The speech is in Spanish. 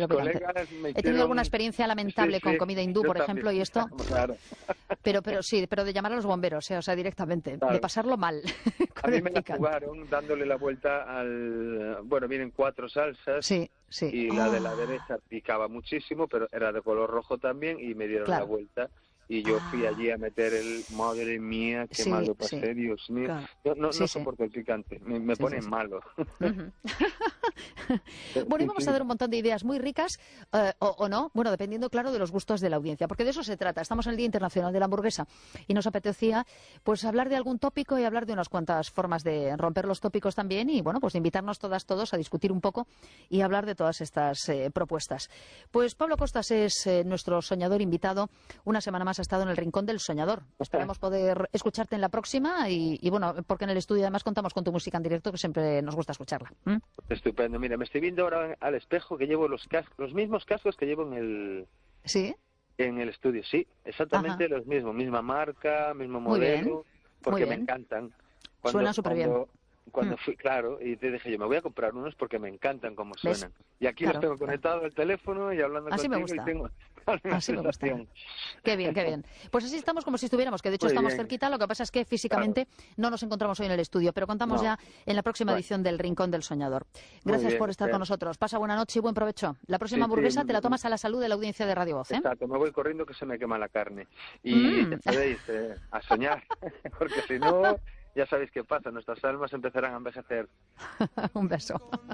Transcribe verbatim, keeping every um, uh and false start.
cero picante. colegas me He tenido hicieron... alguna experiencia lamentable Sí, con sí, comida hindú, yo por también. ejemplo, y esto... Claro. Pero, pero sí, pero de llamar a los bomberos, ¿eh? O sea, directamente, Claro. de pasarlo mal A con mí el me la picante. jugaron dándole la vuelta al... Bueno, vienen cuatro salsas Sí, sí. y la de la Oh, derecha picaba muchísimo, pero era de color rojo también y me dieron la claro. vuelta. Y yo fui Ah, allí a meter el... Madre mía, qué mal sí, lo sí, pasé, Dios mío. claro. Yo no, no Sí, sí, soporto el picante, me, me sí, pone sí, sí. malo. Ujú. Bueno, y Sí, vamos a sí. dar un montón de ideas muy ricas, eh, o, o no, bueno, dependiendo, claro, de los gustos de la audiencia, porque de eso se trata. Estamos en el Día Internacional de la Hamburguesa y nos apetecía, pues, hablar de algún tópico y hablar de unas cuantas formas de romper los tópicos también y, bueno, pues, de invitarnos todas, todos a discutir un poco y hablar de todas estas eh, propuestas. Pues Pablo Costas es eh, nuestro soñador invitado. Una semana más ha estado en el Rincón del Soñador. Esperamos poder escucharte en la próxima y, y bueno, porque en el estudio además contamos con tu música en directo, que siempre nos gusta escucharla. ¿Mm? Estupendo. Mira, me estoy viendo ahora al espejo que llevo los cascos, los mismos cascos que llevo en el ¿Sí? en el estudio. Sí, Ajá. exactamente los mismos, misma marca, mismo Muy bien, modelo, muy porque me bien. encantan. Cuando Suena súper bien. cuando cuando fui, claro, y te dije yo me voy a comprar unos porque me encantan como ¿Ves? suenan. Y aquí los Claro, tengo claro. conectados al teléfono y hablando Así me contigo y gusta. tengo la misma Así me gusta. sensación. Qué bien, qué bien. Pues así estamos como si estuviéramos, que de hecho Muy estamos bien, cerquita. Lo que pasa es que claro. físicamente no nos encontramos hoy en el estudio, pero contamos No, ya en la próxima bueno, edición del Rincón del Soñador. muy Gracias bien, por estar con Esther. nosotros. Pasa buena noche y buen provecho. La próxima Sí, sí, hamburguesa te m- la m- tomas a la salud de la audiencia de Radio Voz, ¿eh? exacto, me voy corriendo que se me quema la carne. Y Mm. ya sabéis, eh, a soñar, porque si no, ya sabéis qué pasa, nuestras almas empezarán a envejecer. Un beso.